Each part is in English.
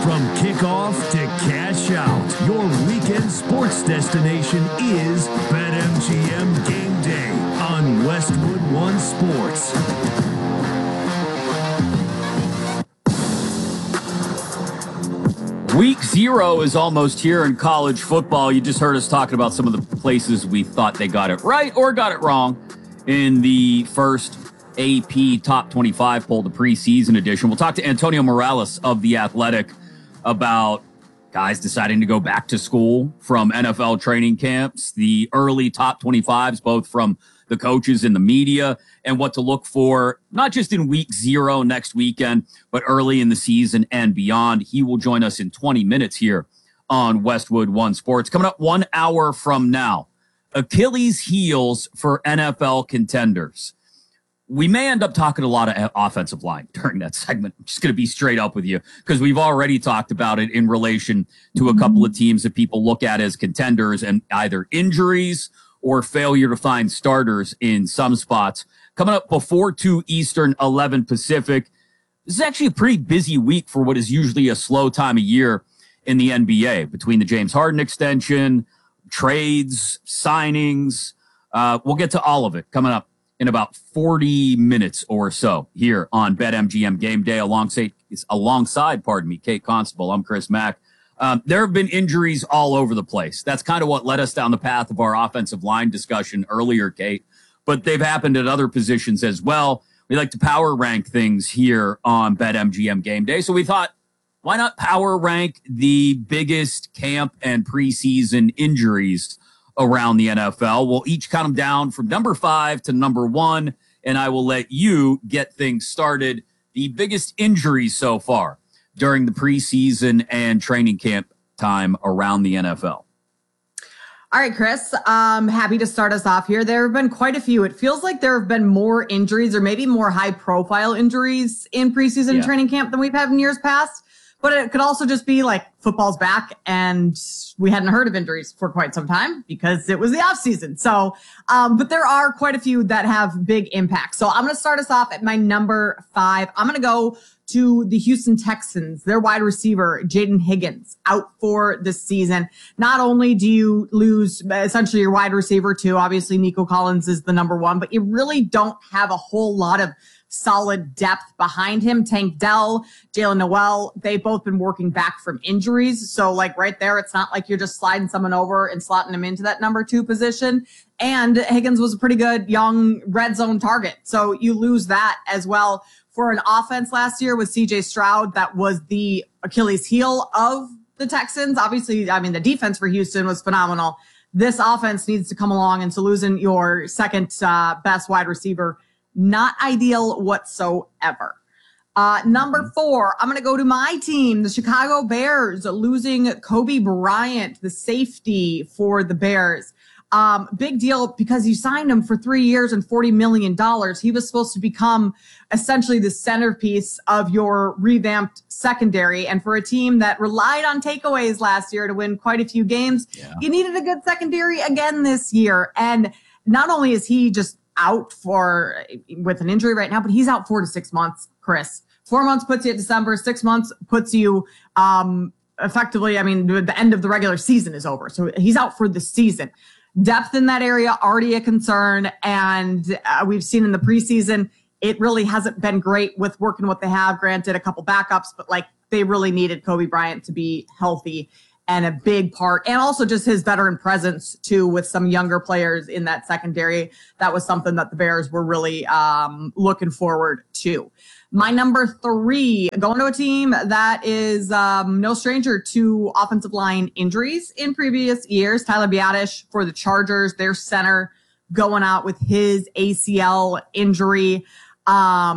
From kickoff to cash out, your weekend sports destination is BetMGM Game Day on Westwood One Sports. Week 0 is almost here in college football. You just heard us talking about some of the places we thought they got it right or got it wrong in the first AP Top 25 poll, the preseason edition. We'll talk to Antonio Morales of The Athletic about guys deciding to go back to school from NFL training camps, the early top 25s, both from the coaches and the media, and what to look for, not just in week 0 next weekend, but early in the season and beyond. He will join us in 20 minutes here on Westwood One Sports. Coming up 1 hour from now, Achilles heels for NFL contenders. We may end up talking a lot of offensive line during that segment. I'm just going to be straight up with you because we've already talked about it in relation to a couple of teams that people look at as contenders and either injuries or failure to find starters in some spots. Coming up before 2 Eastern, 11 Pacific. This is actually a pretty busy week for what is usually a slow time of year in the NBA between the James Harden extension, trades, signings. We'll get to all of it coming up in about 40 minutes or so here on BetMGM Game Day alongside, Kate Constable. I'm Chris Mack. There have been injuries all over the place. That's kind of what led us down the path of our offensive line discussion earlier, Kate. But they've happened at other positions as well. We like to power rank things here on BetMGM Game Day. So we thought, why not power rank the biggest camp and preseason injuries around the NFL? We'll each count them down from number 5 to number 1, and I will let you get things started. The biggest injuries so far during the preseason and training camp time around the NFL. All right, Chris, happy to start us off here. There have been quite a few. It feels like there have been more injuries or maybe more high-profile injuries in preseason training camp than we've had in years past. But it could also just be like football's back and we hadn't heard of injuries for quite some time because it was the off season. So, but there are quite a few that have big impacts. So I'm going to start us off at my number 5. I'm going to go to the Houston Texans. Their wide receiver, Jaden Higgins, out for this season. Not only do you lose essentially your wide receiver too, obviously Nico Collins is the number 1, but you really don't have a whole lot of solid depth behind him. Tank Dell, Jalen Noel, they've both been working back from injuries. So like right there, it's not like you're just sliding someone over and slotting him into that number 2 position. And Higgins was a pretty good young red zone target. So you lose that as well. For an offense last year with CJ Stroud, that was the Achilles heel of the Texans. Obviously, I mean, the defense for Houston was phenomenal. This offense needs to come along. And so losing your second best wide receiver, not ideal whatsoever. Number 4, I'm going to go to my team, the Chicago Bears, losing Kobe Bryant, the safety for the Bears. Big deal because you signed him for 3 years and $40 million. He was supposed to become essentially the centerpiece of your revamped secondary. And for a team that relied on takeaways last year to win quite a few games, you needed a good secondary again this year. And not only is he just out with an injury right now, but he's out 4 to 6 months, Chris. 4 months puts you at December. 6 months puts you effectively, I mean, the end of the regular season is over. So he's out for the season. Depth in that area already a concern. And we've seen in the preseason, it really hasn't been great with working what they have. Granted, a couple backups, but like they really needed Kobe Bryant to be healthy. And a big part, and also just his veteran presence too, with some younger players in that secondary. That was something that the Bears were really looking forward to. My number 3, going to a team that is no stranger to offensive line injuries in previous years. Tyler Biadasz for the Chargers, their center, going out with his ACL injury. I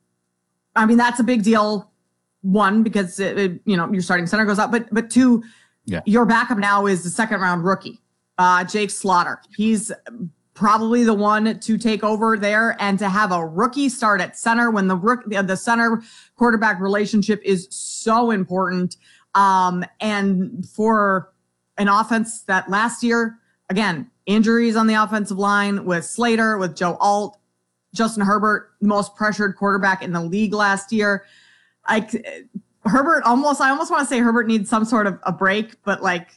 mean, that's a big deal. 1, because your starting center goes out, but 2. Yeah. Your backup now is the 2nd-round rookie, Jake Slaughter. He's probably the one to take over there, and to have a rookie start at center when the center quarterback relationship is so important. And for an offense that last year, again, injuries on the offensive line with Slater, with Joe Alt, Justin Herbert, most pressured quarterback in the league last year. Herbert I almost want to say Herbert needs some sort of a break, but like,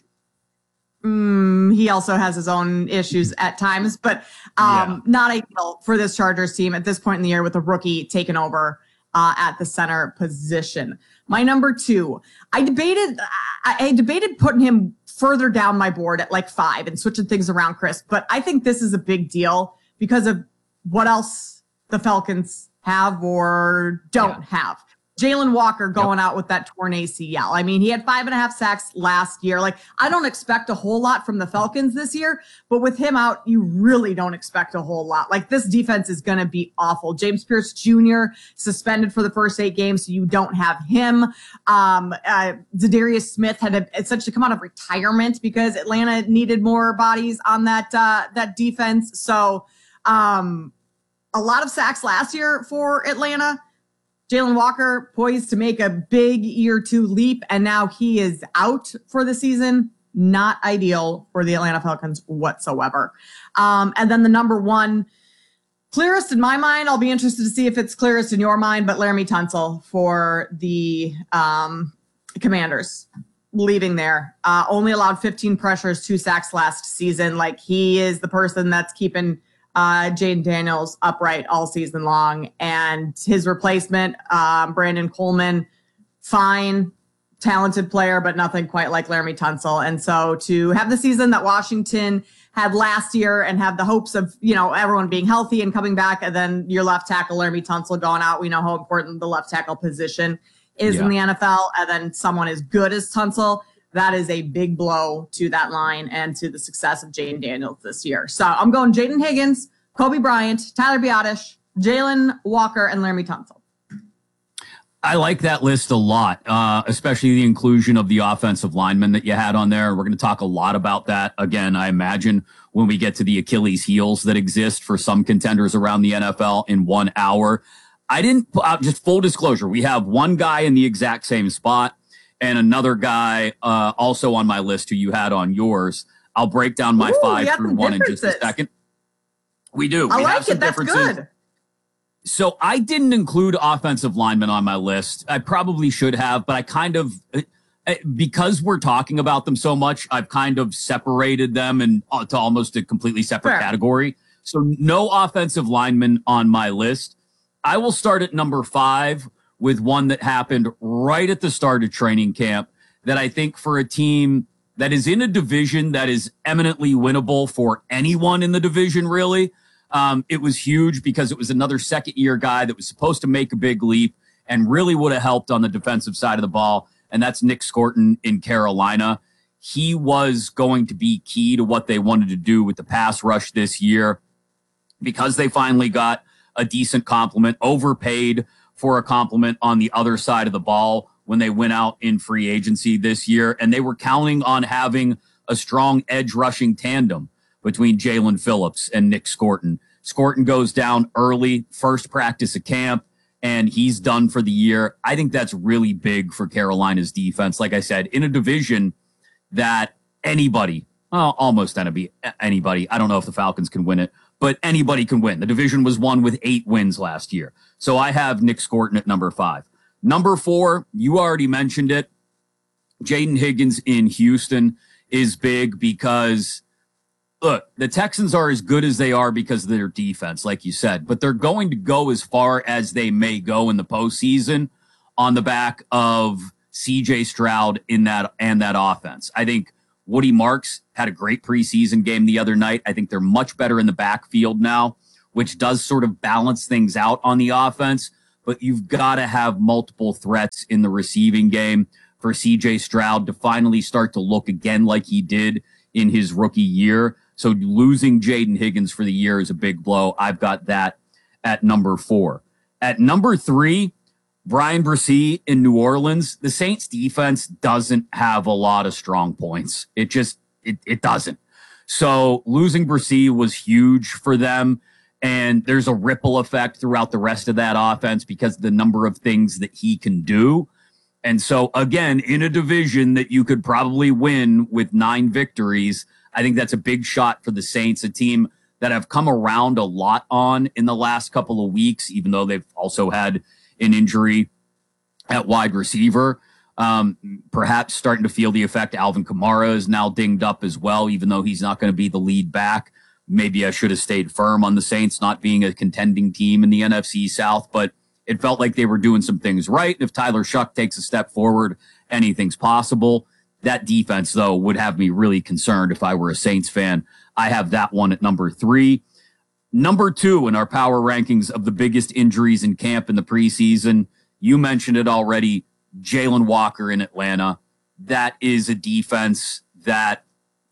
he also has his own issues at times, but not ideal for this Chargers team at this point in the year with a rookie taking over at the center position. My number 2, I debated putting him further down my board at like 5 and switching things around, Chris, but I think this is a big deal because of what else the Falcons have or don't have. Jalen Walker going out with that torn ACL. I mean, he had 5.5 sacks last year. Like, I don't expect a whole lot from the Falcons this year, but with him out, you really don't expect a whole lot. Like, this defense is going to be awful. James Pierce Jr. suspended for the first 8 games, so you don't have him. Zadarius Smith had essentially come out of retirement because Atlanta needed more bodies on that defense. So, a lot of sacks last year for Atlanta. Jalen Walker poised to make a big year 2 leap, and now he is out for the season. Not ideal for the Atlanta Falcons whatsoever. And then the number 1, clearest in my mind, I'll be interested to see if it's clearest in your mind, but Laramie Tunsil for the Commanders, leaving there. Only allowed 15 pressures, 2 sacks last season. Like, he is the person that's keeping Jaden Daniels upright all season long, and his replacement, Brandon Coleman, fine, talented player, but nothing quite like Laramie Tunsil. And so to have the season that Washington had last year and have the hopes of, everyone being healthy and coming back, and then your left tackle, Laramie Tunsil, going out, we know how important the left tackle position is in the NFL, and then someone as good as Tunsil, that is a big blow to that line and to the success of Jaden Daniels this year. So I'm going Jaden Higgins, Kobe Bryant, Tyler Biadasz, Jalen Walker, and Laramie Tunsil. I like that list a lot, especially the inclusion of the offensive linemen that you had on there. We're going to talk a lot about that again, I imagine, when we get to the Achilles heels that exist for some contenders around the NFL in 1 hour. I didn't, just full disclosure, we have one guy in the exact same spot and another guy also on my list who you had on yours. I'll break down my 5 through 1 in just a second. We do. I like it. That's good. So I didn't include offensive linemen on my list. I probably should have, but I kind of, because we're talking about them so much, I've kind of separated them to almost a completely separate category. So no offensive linemen on my list. I will start at number 5 with one that happened right at the start of training camp that I think for a team that is in a division that is eminently winnable for anyone in the division, really. It was huge because it was another second-year guy that was supposed to make a big leap and really would have helped on the defensive side of the ball, and that's Nick Scorton in Carolina. He was going to be key to what they wanted to do with the pass rush this year because they finally got a decent compliment, overpaid for a compliment on the other side of the ball when they went out in free agency this year. And they were counting on having a strong edge rushing tandem between Jalen Phillips and Nick Scorton. Scorton goes down early, first practice of camp, and he's done for the year. I think that's really big for Carolina's defense. Like I said, in a division that anybody, almost anybody, I don't know if the Falcons can win it, but anybody can win. The division was won with 8 wins last year. So I have Nick Scorton at number 5. Number 4, you already mentioned it. Jaden Higgins in Houston is big because, look, the Texans are as good as they are because of their defense, like you said, but they're going to go as far as they may go in the postseason on the back of CJ Stroud in that offense. I think Woody Marks had a great preseason game the other night. I think they're much better in the backfield now, which does sort of balance things out on the offense, but you've got to have multiple threats in the receiving game for CJ Stroud to finally start to look again like he did in his rookie year. So losing Jaden Higgins for the year is a big blow. I've got that at number 4. At number 3, Brian Bresee in New Orleans. The Saints defense doesn't have a lot of strong points. It doesn't. So losing Bresee was huge for them. And there's a ripple effect throughout the rest of that offense because of the number of things that he can do. And so, again, in a division that you could probably win with 9 victories, I think that's a big shot for the Saints, a team that have come around a lot on in the last couple of weeks, even though they've also had an injury at wide receiver. Perhaps starting to feel the effect. Alvin Kamara is now dinged up as well, even though he's not going to be the lead back. Maybe I should have stayed firm on the Saints not being a contending team in the NFC South, but it felt like they were doing some things right. If Tyler Shuck takes a step forward, anything's possible. That defense, though, would have me really concerned if I were a Saints fan. I have that one at number 3. Number 2 in our power rankings of the biggest injuries in camp in the preseason, you mentioned it already, Jalen Walker in Atlanta. That is a defense that,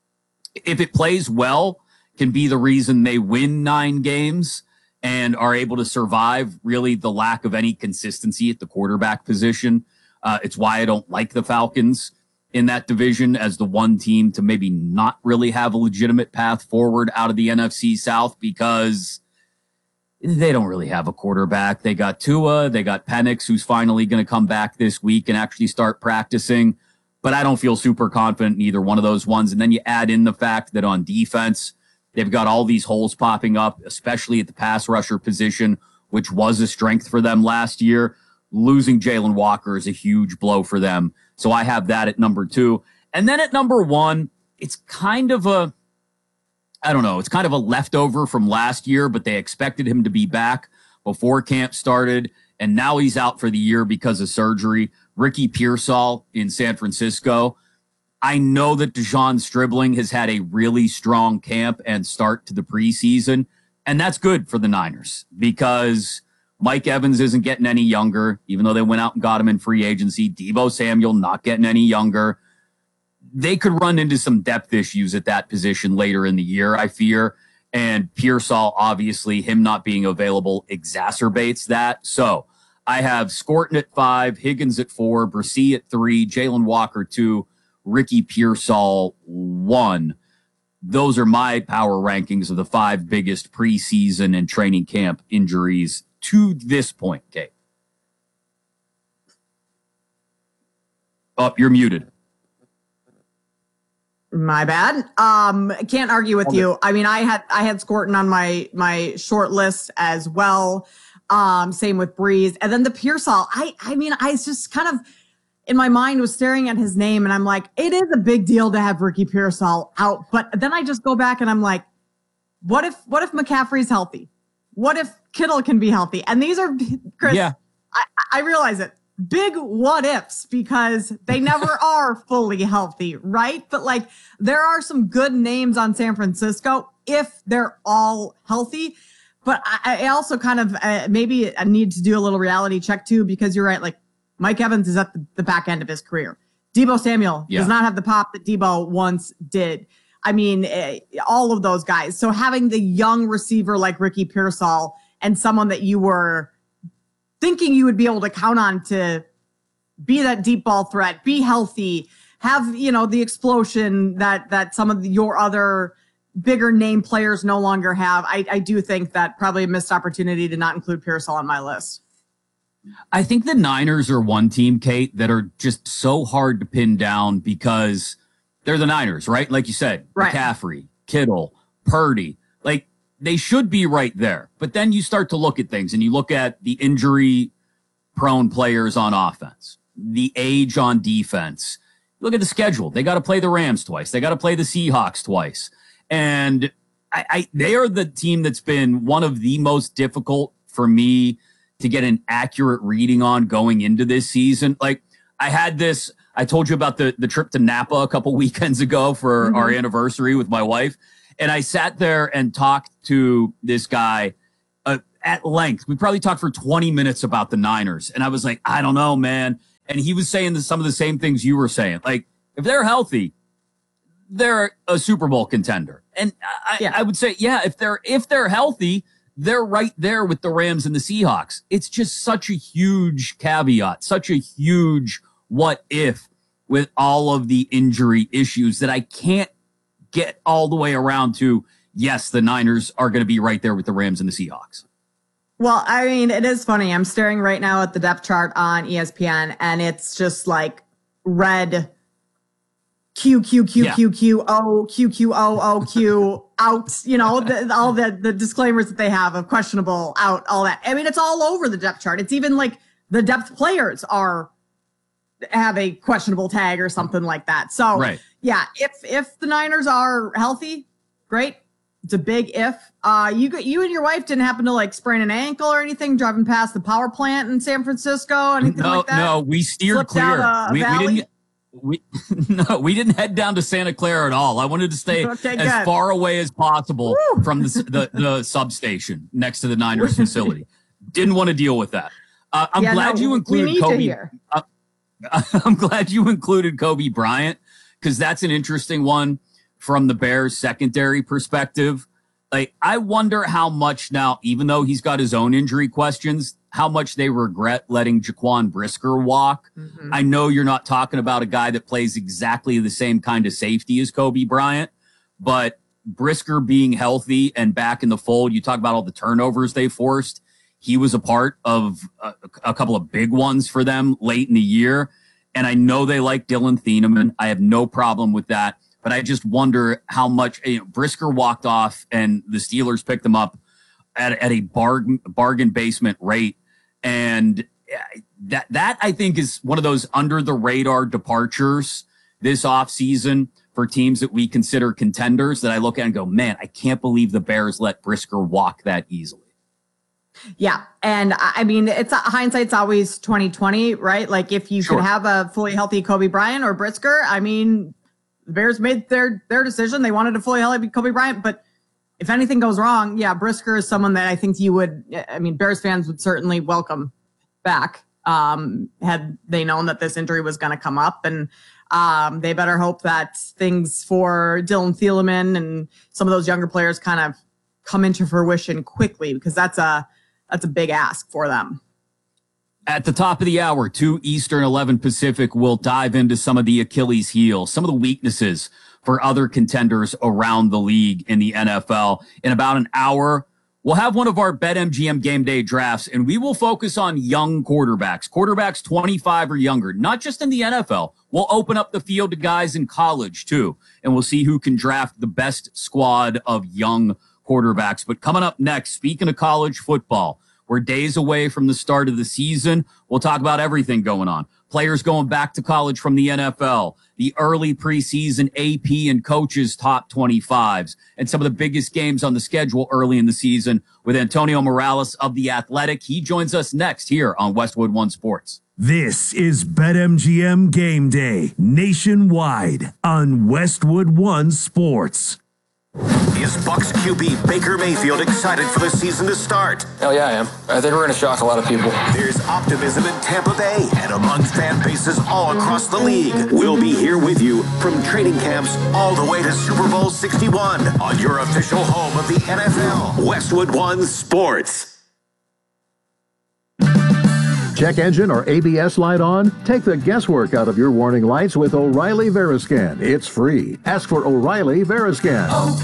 if it plays well, can be the reason they win 9 games and are able to survive really the lack of any consistency at the quarterback position. It's why I don't like the Falcons in that division as the one team to maybe not really have a legitimate path forward out of the NFC South, because they don't really have a quarterback. They got Tua, they got Penix, who's finally going to come back this week and actually start practicing. But I don't feel super confident in either one of those ones. And then you add in the fact that on defense, they've got all these holes popping up, especially at the pass rusher position, which was a strength for them last year. Losing Jalen Walker is a huge blow for them. So I have that at number 2. And then at number 1, it's kind of a, I don't know, it's kind of a leftover from last year, but they expected him to be back before camp started. And now he's out for the year because of surgery. Ricky Pearsall in San Francisco. I know that Dejon Stribling has had a really strong camp and start to the preseason, and that's good for the Niners because Mike Evans isn't getting any younger, even though they went out and got him in free agency. Deebo Samuel not getting any younger. They could run into some depth issues at that position later in the year, I fear, and Pearsall, obviously, him not being available exacerbates that. So I have Scorton at 5, Higgins at 4, Bresee at 3, Jalen Walker 2, Ricky Pearsall 1. Those are my power rankings of the 5 biggest preseason and training camp injuries to this point, Kate. Oh, you're muted. My bad. Can't argue with you. I mean, I had Scorton on my short list as well. Same with Breeze. And then the Pearsall. I mean, I just kind of in my mind was staring at his name and I'm like, it is a big deal to have Ricky Pearsall out. But then I just go back and I'm like, what if McCaffrey's healthy? What if Kittle can be healthy? And these are, Chris, yeah. I realize it. Big what ifs because they never are fully healthy, right? But like there are some good names on San Francisco if they're all healthy. But I also kind of maybe I need to do a little reality check too, because you're right. Like Mike Evans is at the back end of his career. Deebo Samuel does not have the pop that Deebo once did. I mean, all of those guys. So having the young receiver like Ricky Pearsall and someone that you were thinking you would be able to count on to be that deep ball threat, be healthy, have, you know, the explosion that some of your other bigger name players no longer have. I do think that probably a missed opportunity to not include Pearsall on my list. I think the Niners are one team, Kate, that are just so hard to pin down because they're the Niners, right? Like you said, right. McCaffrey, Kittle, Purdy, like they should be right there. But then you start to look at things and you look at the injury prone players on offense, the age on defense. Look at the schedule. They got to play the Rams twice. They got to play the Seahawks twice. And they are the team that's been one of the most difficult for me to get an accurate reading on going into this season. Like I told you about the trip to Napa a couple weekends ago for our anniversary with my wife. And I sat there and talked to this guy at length. We probably talked for 20 minutes about the Niners. And I was like, I don't know, man. And he was saying some of the same things you were saying. Like, if they're healthy, they're a Super Bowl contender. And I would say, yeah, if they're healthy, they're right there with the Rams and the Seahawks. It's just such a huge caveat, such a huge what if with all of the injury issues that I can't get all the way around to, yes, the Niners are going to be right there with the Rams and the Seahawks. Well, I mean, it is funny. I'm staring right now at the depth chart on ESPN, and it's just like red Q, Q, Q, Q, Q, O, Q, Q, O, O, Q, out, you know, all the disclaimers that they have of questionable, out, all that. I mean, it's all over the depth chart. It's even like the depth players have a questionable tag or something like that. So yeah, if the Niners are healthy, great. It's a big if. You and your wife didn't happen to like sprain an ankle or anything driving past the power plant in San Francisco, anything like that? No, we steered clear. We didn't head down to Santa Clara at all. I wanted to stay as far away as possible from the substation next to the Niners facility. Didn't want to deal with that. I'm glad you included Kobe. I'm glad you included Kobe Bryant, because that's an interesting one from the Bears secondary perspective. Like, I wonder how much now, even though he's got his own injury questions, how much they regret letting Jaquan Brisker walk. Mm-hmm. I know you're not talking about a guy that plays exactly the same kind of safety as Kobe Bryant, but Brisker being healthy and back in the fold, you talk about all the turnovers they forced. He was a part of a couple of big ones for them late in the year. And I know they like Dylan Thieneman. I have no problem with that. But I just wonder how much Brisker walked off and the Steelers picked him up at a bargain basement rate. And that I think is one of those under the radar departures this offseason for teams that we consider contenders that I look at and go, man, I can't believe the Bears let Brisker walk that easily. Yeah. And I mean, hindsight's always 2020, right? Like if you could have a fully healthy Kobe Bryant or Brisker, I mean, the Bears made their decision. They wanted a fully healthy Kobe Bryant, but if anything goes wrong, yeah, Brisker is someone that I think Bears fans would certainly welcome back, had they known that this injury was going to come up. And they better hope that things for Dylan Thieneman and some of those younger players kind of come into fruition quickly, because that's a big ask for them. At the top of the hour, 2 Eastern, 11 Pacific, we'll dive into some of the Achilles heel, some of the weaknesses for other contenders around the league in the NFL. In about an hour, we'll have one of our BetMGM game day drafts, and we will focus on young quarterbacks 25 or younger, not just in the NFL. We'll open up the field to guys in college too, and we'll see who can draft the best squad of young quarterbacks. But coming up next, speaking of college football, we're days away from the start of the season. We'll talk about everything going on. Players going back to college from the NFL, the early preseason AP and coaches top 25s, and some of the biggest games on the schedule early in the season with Antonio Morales of The Athletic. He joins us next here on Westwood One Sports. This is BetMGM Game Day nationwide on Westwood One Sports. Is Bucs QB Baker Mayfield excited for the season to start? Hell yeah, I am. I think we're going to shock a lot of people. There's optimism in Tampa Bay and among fan bases all across the league. We'll be here with you from training camps all the way to Super Bowl 61 on your official home of the NFL, Westwood One Sports. Check engine or ABS light on? Take the guesswork out of your warning lights with O'Reilly Veriscan. It's free. Ask for O'Reilly Veriscan.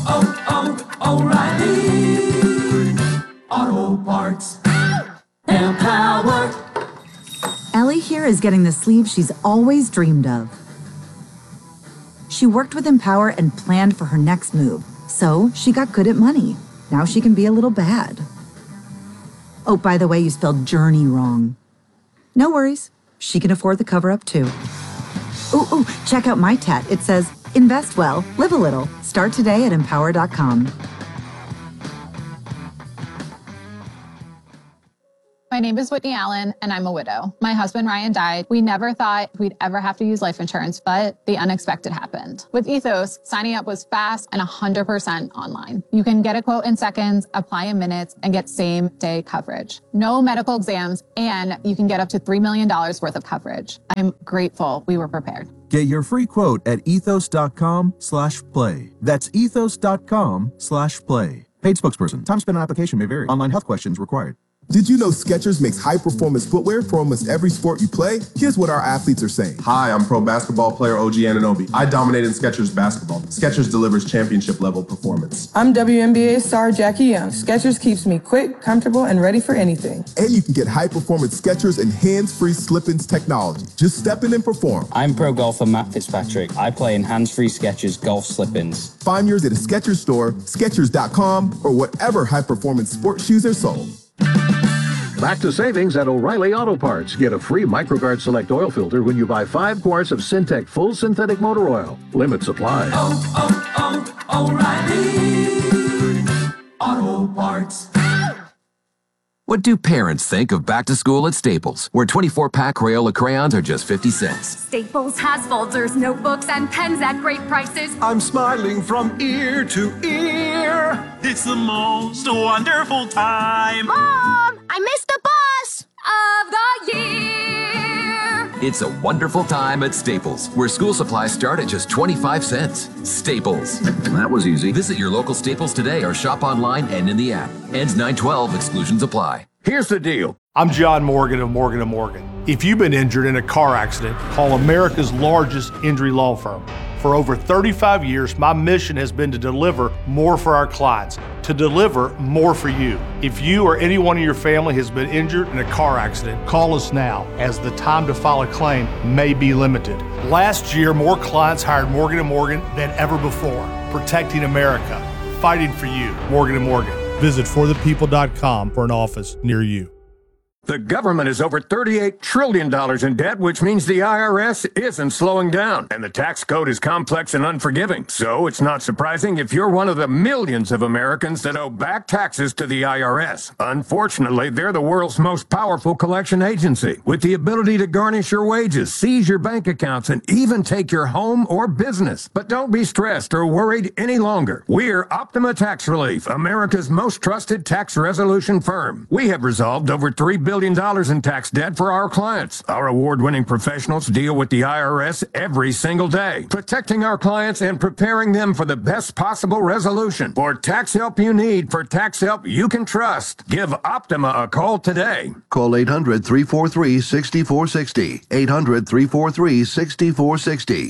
O'Reilly Auto Parts. Empower. Ellie here is getting the sleeve she's always dreamed of. She worked with Empower and planned for her next move, so she got good at money. Now she can be a little bad. Oh, by the way, you spelled journey wrong. No worries. She can afford the cover-up, too. Ooh, check out my tat. It says, invest well, live a little. Start today at empower.com. My name is Whitney Allen, and I'm a widow. My husband, Ryan, died. We never thought we'd ever have to use life insurance, but the unexpected happened. With Ethos, signing up was fast and 100% online. You can get a quote in seconds, apply in minutes, and get same-day coverage. No medical exams, and you can get up to $3 million worth of coverage. I'm grateful we were prepared. Get your free quote at ethos.com/play. That's ethos.com/play. Paid spokesperson. Time spent on application may vary. Online health questions required. Did you know Skechers makes high-performance footwear for almost every sport you play? Here's what our athletes are saying. Hi, I'm pro basketball player OG Anunoby. I dominated Skechers basketball. Skechers delivers championship-level performance. I'm WNBA star Jackie Young. Skechers keeps me quick, comfortable, and ready for anything. And you can get high-performance Skechers and hands-free slip-ins technology. Just step in and perform. I'm pro golfer Matt Fitzpatrick. I play in hands-free Skechers golf slip-ins. Find yours at a Skechers store, Skechers.com, or whatever high-performance sports shoes are sold. Back to savings at O'Reilly Auto Parts. Get a free MicroGuard Select oil filter when you buy 5 quarts of Syntec Full Synthetic Motor Oil. Limit supply. O'Reilly Auto Parts. What do parents think of back to school at Staples, where 24-pack Crayola crayons are just 50 cents? Staples has folders, notebooks, and pens at great prices. I'm smiling from ear to ear. It's the most wonderful time. Mom, I missed the bus of the year. It's a wonderful time at Staples, where school supplies start at just 25 cents. Staples. That was easy. Visit your local Staples today or shop online and in the app. Ends 9/12. Exclusions apply. Here's the deal. I'm John Morgan of Morgan & Morgan. If you've been injured in a car accident, call America's largest injury law firm. For over 35 years, my mission has been to deliver more for our clients, to deliver more for you. If you or anyone in your family has been injured in a car accident, call us now, as the time to file a claim may be limited. Last year, more clients hired Morgan & Morgan than ever before, protecting America, fighting for you. Morgan & Morgan. Visit forthepeople.com for an office near you. The government is over $38 trillion in debt, which means the IRS isn't slowing down. And the tax code is complex and unforgiving. So it's not surprising if you're one of the millions of Americans that owe back taxes to the IRS. Unfortunately, they're the world's most powerful collection agency, with the ability to garnish your wages, seize your bank accounts, and even take your home or business. But don't be stressed or worried any longer. We're Optima Tax Relief, America's most trusted tax resolution firm. We have resolved over $3 billion in tax debt for our clients. Our award-winning professionals deal with the IRS every single day, protecting our clients and preparing them for the best possible resolution. For tax help you need, for tax help you can trust, give Optima a call today. Call 800-343-6460. 800-343-6460.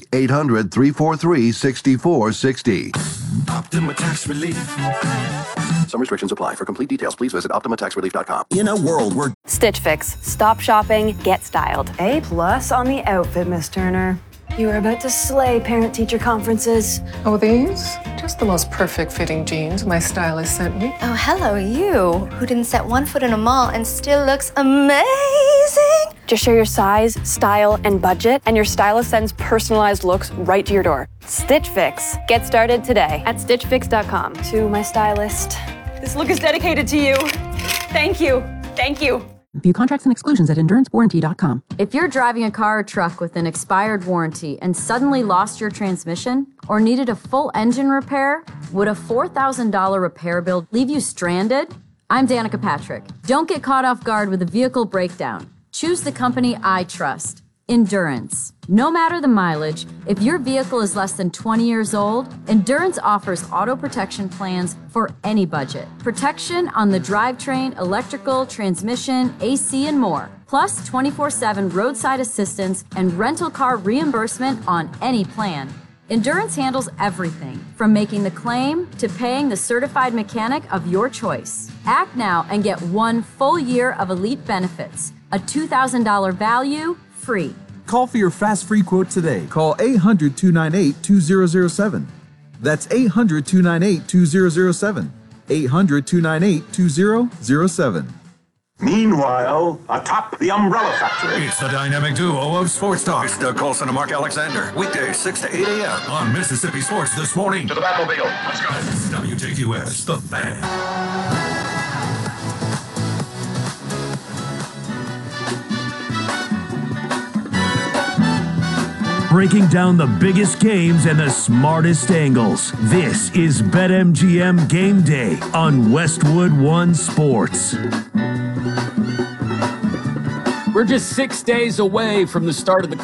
800-343-6460. Optima Tax Relief. Some restrictions apply. For complete details, please visit OptimaTaxRelief.com. In a world where Stitch Fix. Stop shopping, get styled. A+ on the outfit, Miss Turner. You are about to slay parent-teacher conferences. Oh, these? Just the most perfect fitting jeans my stylist sent me. Oh, hello, you, who didn't set one foot in a mall and still looks amazing. Just share your size, style, and budget, and your stylist sends personalized looks right to your door. Stitch Fix. Get started today at StitchFix.com. To my stylist. This look is dedicated to you. Thank you. Thank you. View contracts and exclusions at EnduranceWarranty.com. If you're driving a car or truck with an expired warranty and suddenly lost your transmission or needed a full engine repair, would a $4,000 repair bill leave you stranded? I'm Danica Patrick. Don't get caught off guard with a vehicle breakdown. Choose the company I trust. Endurance. No matter the mileage, if your vehicle is less than 20 years old, Endurance offers auto protection plans for any budget. Protection on the drivetrain, electrical, transmission, AC, and more. Plus 24/7 roadside assistance and rental car reimbursement on any plan. Endurance handles everything from making the claim to paying the certified mechanic of your choice. Act now and get 1 full year of elite benefits. A $2,000 value, free. Call for your fast free quote today. Call 800-298-2007. That's 800-298-2007. 800-298-2007. Meanwhile, atop the Umbrella Factory. It's the dynamic duo of Sports Talk. It's Doug Colson and Mark Alexander. Weekdays 6 to 8 a.m. on Mississippi Sports This Morning. To the Batmobile. Let's go. WJQS, The Fan. Breaking down the biggest games and the smartest angles. This is BetMGM Game Day on Westwood One Sports. We're just 6 days away from the start of the